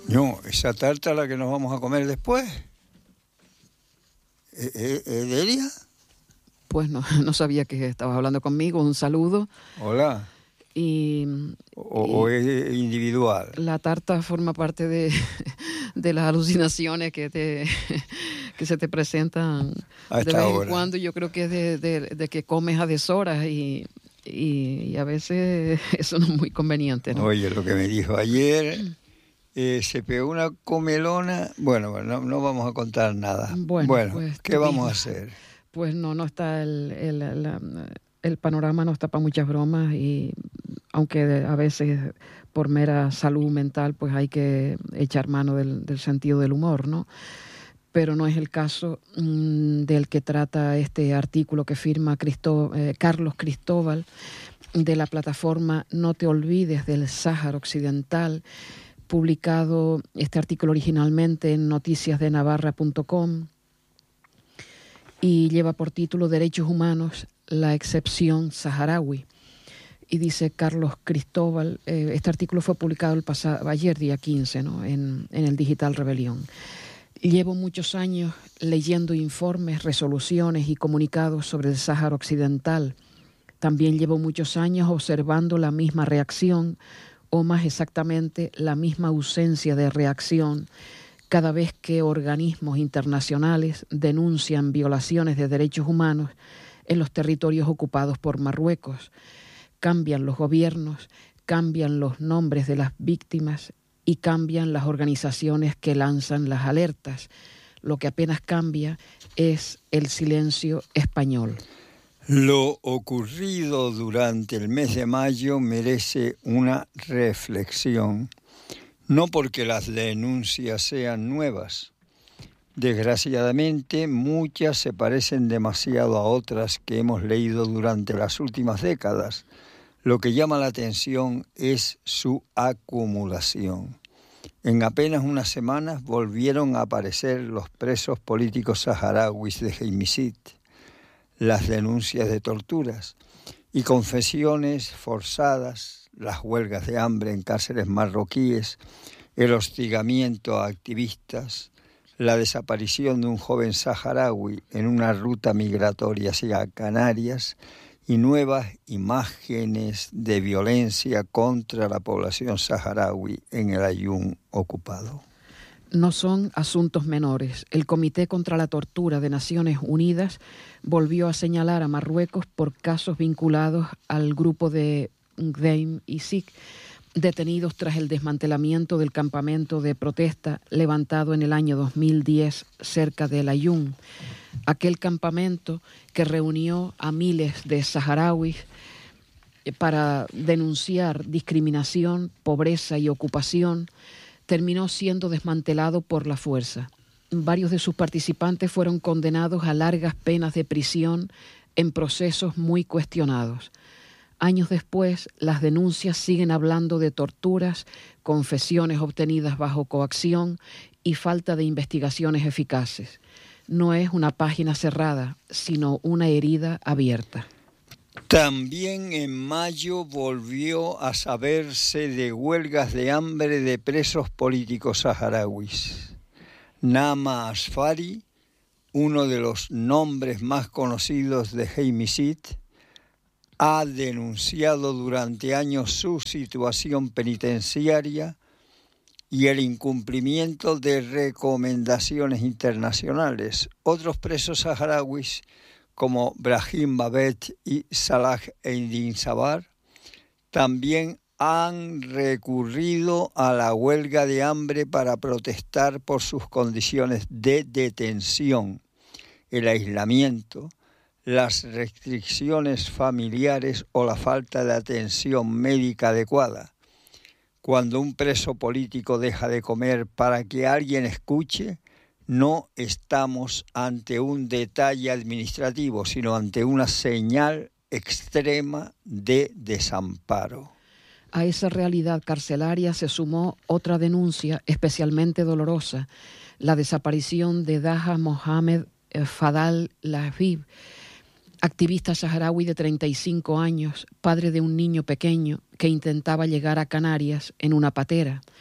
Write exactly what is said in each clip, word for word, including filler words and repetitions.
No, esa tarta la que nos vamos a comer después. ¿Es de ella? Pues no, no sabía que estabas hablando conmigo. Un saludo. Hola. Y, o, y ¿O es individual? La tarta forma parte de, de las alucinaciones que te que se te presentan de vez en cuando. Yo creo que es de, de, de que comes a deshoras y, y, y a veces eso no es muy conveniente, ¿no? Oye, lo que me dijo ayer, eh, se pegó una comelona. Bueno, no, no vamos a contar nada. Bueno, bueno pues, ¿qué vamos a hacer? Pues no, no está el, el, el, el panorama no está para muchas bromas, y aunque a veces por mera salud mental pues hay que echar mano del, del sentido del humor, ¿no? Pero no es el caso mmm, del que trata este artículo que firma Cristó, eh, Carlos Cristóbal, de la plataforma No te olvides del Sáhara Occidental, publicado este artículo originalmente en noticias de navarra punto com, y lleva por título Derechos Humanos, la excepción saharaui. Y dice Carlos Cristóbal, eh, este artículo fue publicado el pasado, ayer día quince, ¿no? en, en el Digital Rebelión. Llevo muchos años leyendo informes, resoluciones y comunicados sobre el Sáhara Occidental. También llevo muchos años observando la misma reacción, o más exactamente la misma ausencia de reacción, cada vez que organismos internacionales denuncian violaciones de derechos humanos en los territorios ocupados por Marruecos. Cambian los gobiernos, cambian los nombres de las víctimas y cambian las organizaciones que lanzan las alertas. Lo que apenas cambia es el silencio español. Lo ocurrido durante el mes de mayo merece una reflexión. No porque las denuncias sean nuevas. Desgraciadamente, muchas se parecen demasiado a otras que hemos leído durante las últimas décadas. Lo que llama la atención es su acumulación. En apenas unas semanas volvieron a aparecer los presos políticos saharauis de Gemisit, las denuncias de torturas y confesiones forzadas, las huelgas de hambre en cárceles marroquíes, el hostigamiento a activistas, la desaparición de un joven saharaui en una ruta migratoria hacia Canarias y nuevas imágenes de violencia contra la población saharaui en el Aaiún ocupado. No son asuntos menores. El Comité contra la Tortura de Naciones Unidas volvió a señalar a Marruecos por casos vinculados al grupo de Gdeim Izik, detenidos tras el desmantelamiento del campamento de protesta levantado en el año dos mil diez cerca del Aaiún. Aquel campamento que reunió a miles de saharauis para denunciar discriminación, pobreza y ocupación, terminó siendo desmantelado por la fuerza. Varios de sus participantes fueron condenados a largas penas de prisión en procesos muy cuestionados. Años después, las denuncias siguen hablando de torturas, confesiones obtenidas bajo coacción y falta de investigaciones eficaces. No es una página cerrada, sino una herida abierta. También en mayo volvió a saberse de huelgas de hambre de presos políticos saharauis. Nama Asfari, uno de los nombres más conocidos de Gemisit, ha denunciado durante años su situación penitenciaria y el incumplimiento de recomendaciones internacionales. Otros presos saharauis, como Brahim Babet y Salah Eddin Sabar, también han recurrido a la huelga de hambre para protestar por sus condiciones de detención, el aislamiento, las restricciones familiares o la falta de atención médica adecuada. Cuando un preso político deja de comer para que alguien escuche, no estamos ante un detalle administrativo, sino ante una señal extrema de desamparo. A esa realidad carcelaria se sumó otra denuncia especialmente dolorosa, la desaparición de Daha Mohamed Fadal Lahbib, activista saharaui de treinta y cinco años, padre de un niño pequeño que intentaba llegar a Canarias en una patera.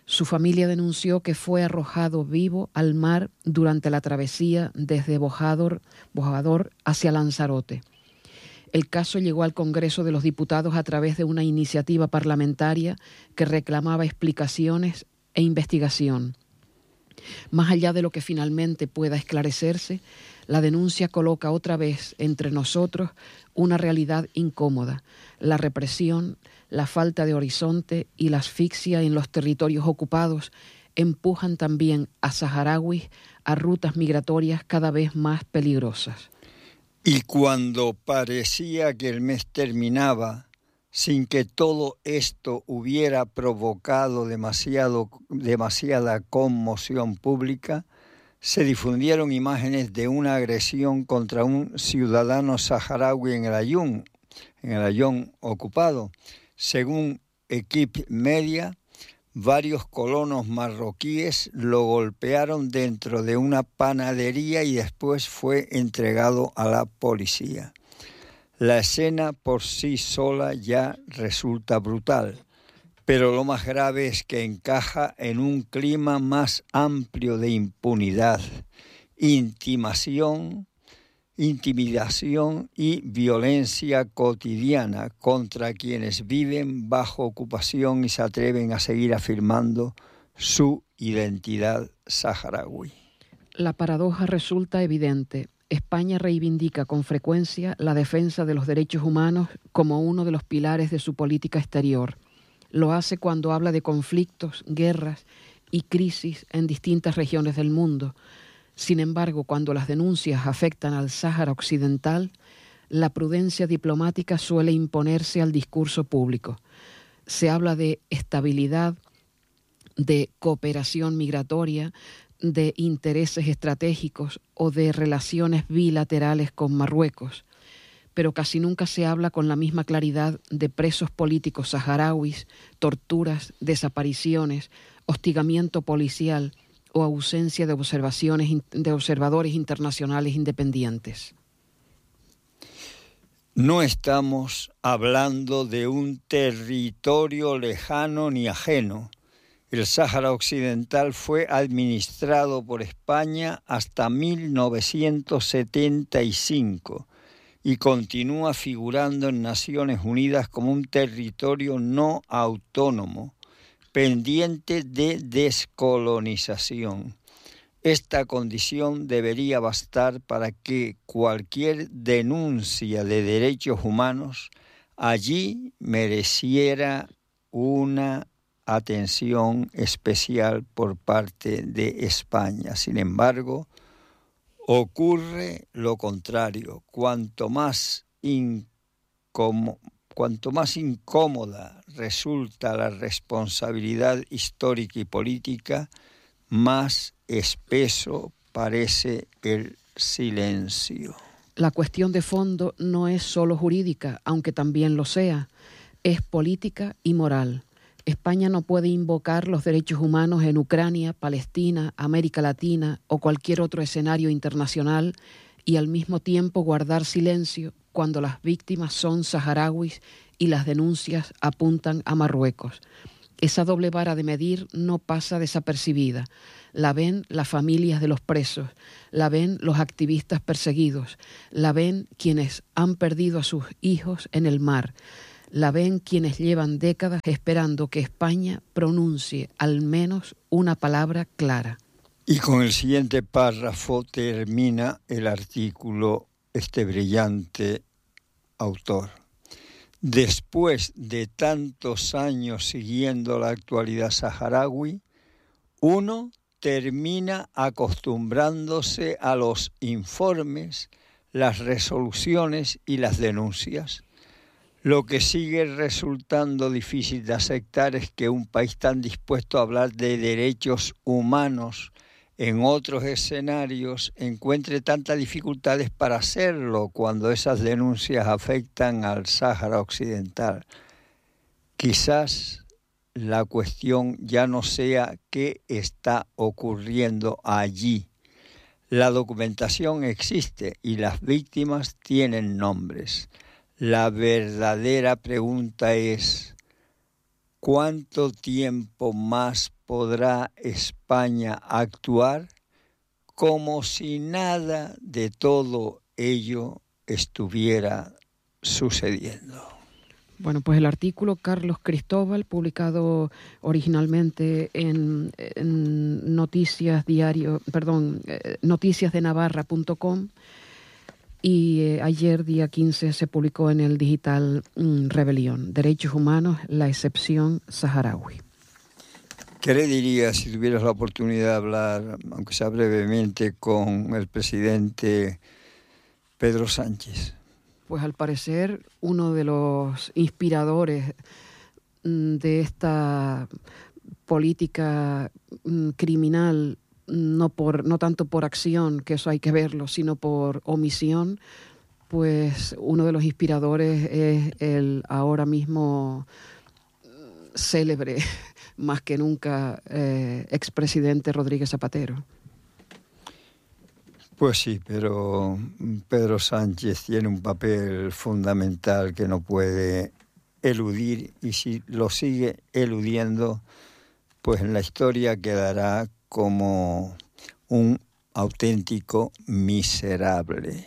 Su familia denunció que fue arrojado vivo al mar durante la travesía desde Bojador, Bojador hacia Lanzarote. El caso llegó al Congreso de los Diputados a través de una iniciativa parlamentaria que reclamaba explicaciones e investigación. Más allá de lo que finalmente pueda esclarecerse, la denuncia coloca otra vez entre nosotros una realidad incómoda: la represión, la falta de horizonte y la asfixia en los territorios ocupados empujan también a saharauis a rutas migratorias cada vez más peligrosas. Y cuando parecía que el mes terminaba, sin que todo esto hubiera provocado demasiado, demasiada conmoción pública, se difundieron imágenes de una agresión contra un ciudadano saharaui en el Ayun, en el Ayun ocupado. Según Equipe Media, varios colonos marroquíes lo golpearon dentro de una panadería y después fue entregado a la policía. La escena por sí sola ya resulta brutal, pero lo más grave es que encaja en un clima más amplio de impunidad, intimación, intimidación y violencia cotidiana contra quienes viven bajo ocupación y se atreven a seguir afirmando su identidad saharaui. La paradoja resulta evidente. España reivindica con frecuencia la defensa de los derechos humanos como uno de los pilares de su política exterior. Lo hace cuando habla de conflictos, guerras y crisis en distintas regiones del mundo. Sin embargo, cuando las denuncias afectan al Sáhara Occidental, la prudencia diplomática suele imponerse al discurso público. Se habla de estabilidad, de cooperación migratoria, de intereses estratégicos o de relaciones bilaterales con Marruecos, pero casi nunca se habla con la misma claridad de presos políticos saharauis, torturas, desapariciones, hostigamiento policial o ausencia de observaciones de observadores internacionales independientes. No estamos hablando de un territorio lejano ni ajeno. El Sáhara Occidental fue administrado por España hasta mil novecientos setenta y cinco y continúa figurando en Naciones Unidas como un territorio no autónomo, pendiente de descolonización. Esta condición debería bastar para que cualquier denuncia de derechos humanos allí mereciera una atención especial por parte de España. Sin embargo, ocurre lo contrario. Cuanto más incómodo, cuanto más incómoda resulta la responsabilidad histórica y política, más espeso parece el silencio. La cuestión de fondo no es solo jurídica, aunque también lo sea, es política y moral. España no puede invocar los derechos humanos en Ucrania, Palestina, América Latina o cualquier otro escenario internacional y al mismo tiempo guardar silencio cuando las víctimas son saharauis y las denuncias apuntan a Marruecos. Esa doble vara de medir no pasa desapercibida. La ven las familias de los presos, la ven los activistas perseguidos, la ven quienes han perdido a sus hijos en el mar, la ven quienes llevan décadas esperando que España pronuncie al menos una palabra clara. Y con el siguiente párrafo termina el artículo este brillante autor. Después de tantos años siguiendo la actualidad saharaui, uno termina acostumbrándose a los informes, las resoluciones y las denuncias. Lo que sigue resultando difícil de aceptar es que un país tan dispuesto a hablar de derechos humanos en otros escenarios encuentre tantas dificultades para hacerlo cuando esas denuncias afectan al Sáhara Occidental. Quizás la cuestión ya no sea qué está ocurriendo allí. La documentación existe y las víctimas tienen nombres. La verdadera pregunta es, ¿cuánto tiempo más podrá España actuar como si nada de todo ello estuviera sucediendo? Bueno, pues el artículo Carlos Cristóbal, publicado originalmente en, en Noticias Diario, perdón, eh, noticiasdenavarra punto com, y eh, ayer, día quince, se publicó en el digital mm, Rebelión, Derechos Humanos, la excepción saharaui. ¿Qué le dirías si tuvieras la oportunidad de hablar, aunque sea brevemente, con el presidente Pedro Sánchez? Pues al parecer uno de los inspiradores de esta política criminal, no por no tanto por acción, que eso hay que verlo, sino por omisión, pues uno de los inspiradores es el ahora mismo célebre, más que nunca, eh, expresidente Rodríguez Zapatero. Pues sí, pero Pedro Sánchez tiene un papel fundamental que no puede eludir, y si lo sigue eludiendo, pues en la historia quedará como un auténtico miserable.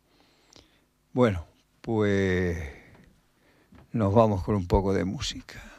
Bueno, pues nos vamos con un poco de música.